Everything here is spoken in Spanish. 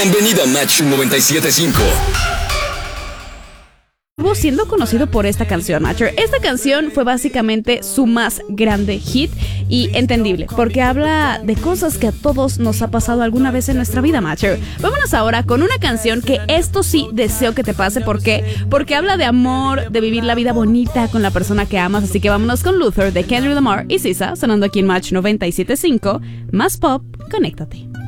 Bienvenido a Match 97.5. Estuvo siendo conocido por esta canción, Matcher. Esta canción fue básicamente su más grande hit y entendible, porque habla de cosas que a todos nos ha pasado alguna vez en nuestra vida, Matcher. Vámonos ahora con una canción que esto sí deseo que te pase. ¿Por qué? Porque habla de amor, de vivir la vida bonita con la persona que amas. Así que vámonos con Luther de Kendrick Lamar y SZA, sonando aquí en Match 97.5. Más pop, conéctate.